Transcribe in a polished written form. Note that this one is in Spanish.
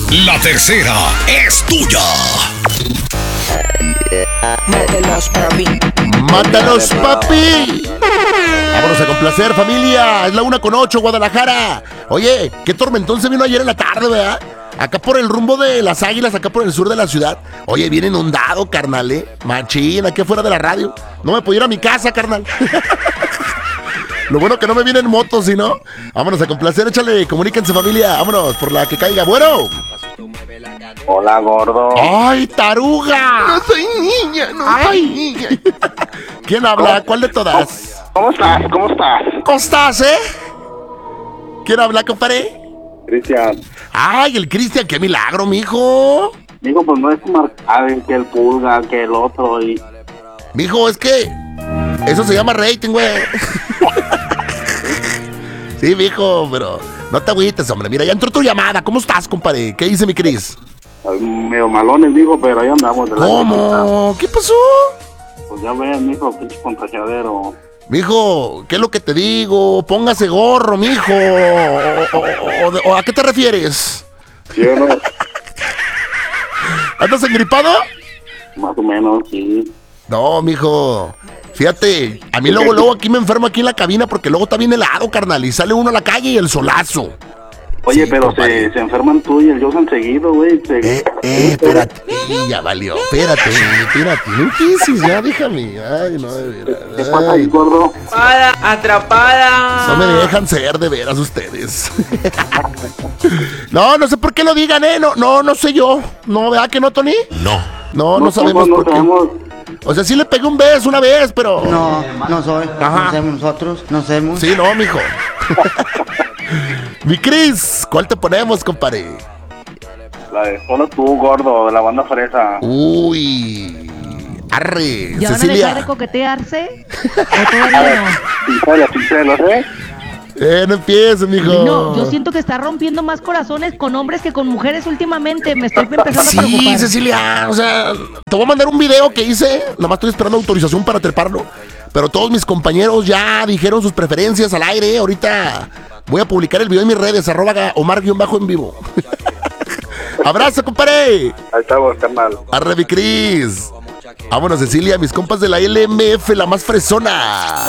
La tercera es tuya. Mátalos, papi. ¡Mátalos, papi! Vámonos a complacer, familia. Es la 1:08, Guadalajara. Oye, qué tormentón se vino ayer en la tarde, ¿verdad? Acá por el rumbo de las Águilas, acá por el sur de la ciudad. Oye, viene inundado, carnal, machín, aquí afuera de la radio. No me puedo ir a mi casa, carnal. Lo bueno que no me viene en moto, si no. Vámonos a complacer, échale, comuníquense, familia. Vámonos, por la que caiga. Bueno. Hola, gordo. ¡Ay, taruga! No soy niña, soy niña. ¿Quién habla? ¿Cuál de todas? ¿Cómo estás? ¿Cómo estás? ¿Cómo estás, ¿Quién habla, compadre? Cristian. ¡Ay, el Cristian! ¡Qué milagro, mijo! Digo, pues no es marcado que el pulga, que el otro y... Mijo, es que eso se llama rating, güey. Sí, mijo, pero no te agüites, hombre. Mira, ya entró tu llamada. ¿Cómo estás, compadre? ¿Qué dice mi Cris? Medio malones, digo, pero ahí andamos. ¿Cómo? ¿Qué pasó? Pues ya ves, mijo, pinche contagiadero. Mijo, ¿qué es lo que te digo? Póngase gorro, mijo. ¿O a qué te refieres? ¿Sí o no? ¿Andas engripado? Más o menos, sí. No, mijo. Fíjate, a mí luego aquí me enfermo aquí en la cabina porque luego está bien helado, carnal, y sale uno a la calle y el solazo. Oye, Sí, pero compadre. se enferman tú y el Josan seguido, güey. Espérate. Ya valió. Espérate. No empieces, ya, déjame. Ay, no, de ¿Qué veras. pasa ahí, gordo? Atrapada. No me dejan ser de veras ustedes. No sé por qué lo digan, No sé yo. No, ¿verdad que no, Tony? No sabemos por qué. O sea, sí le pegué un beso una vez, pero... No soy. Ajá. No somos nosotros. No somos. Sí, no, mijo. Mi Cris, ¿cuál te ponemos, compadre? La de solo tú, gordo, de la banda fresa. Uy. Arre, ¿Ya van a Cecilia. dejar de coquetearse? ¿O todavía no? Sinceros, No empieces, mijo. No, yo siento que está rompiendo más corazones con hombres que con mujeres últimamente. Me estoy empezando a Sí, preocupar. Cecilia, o sea, te voy a mandar un video que hice, nada más estoy esperando autorización para treparlo, pero todos mis compañeros ya dijeron sus preferencias al aire, ahorita voy a publicar el video en mis redes, @Omar_en vivo. Abrazo, compadre. Ahí estamos, carnal. Arre, mi Cris. Vámonos, Cecilia, mis compas de la LMF, la más fresona.